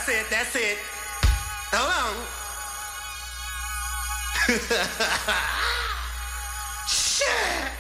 That's it. Hold on. Shit.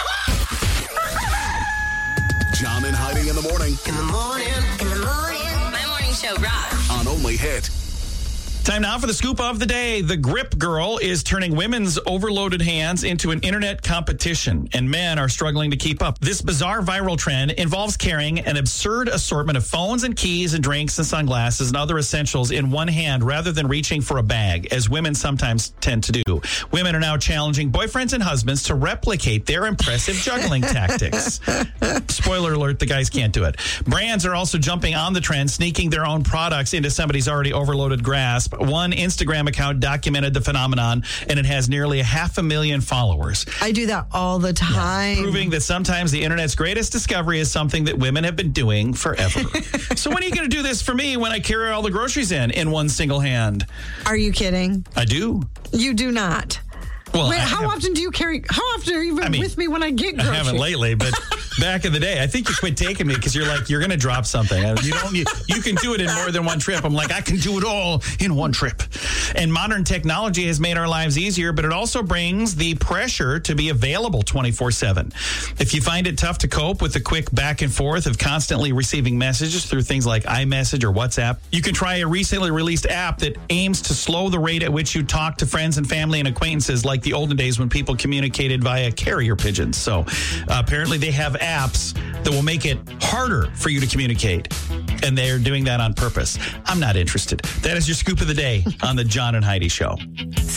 John and Heidi in the morning. In the morning. My morning show rocks. On Only Hit. Time now for the scoop of the day. The Grip Girl is turning women's overloaded hands into an internet competition, and men are struggling to keep up. This bizarre viral trend involves carrying an absurd assortment of phones and keys and drinks and sunglasses and other essentials in one hand rather than reaching for a bag, as women sometimes tend to do. Women are now challenging boyfriends and husbands to replicate their impressive juggling tactics. Spoiler alert, the guys can't do it. Brands are also jumping on the trend, sneaking their own products into somebody's already overloaded grasp. One Instagram account documented the phenomenon, and it has nearly 500,000 followers. I do that all the time. Proving that sometimes the internet's greatest discovery is something that women have been doing forever. So when are you going to do this for me when I carry all the groceries in one single hand? Are you kidding? I do. You do not. Well, Wait, how often do you carry? How often are you with me when I get groceries? I haven't lately, but back in the day, I think you quit taking me because you're going to drop something. You can do it in more than one trip. I'm like, I can do it all in one trip. And modern technology has made our lives easier, but it also brings the pressure to be available 24/7. If you find it tough to cope with the quick back and forth of constantly receiving messages through things like iMessage or WhatsApp, you can try a recently released app that aims to slow the rate at which you talk to friends and family and acquaintances, like the olden days when people communicated via carrier pigeons. So apparently they have apps that will make it harder for you to communicate, and they're doing that on purpose. I'm not interested. That is your scoop of the day on the John and Heidi Show.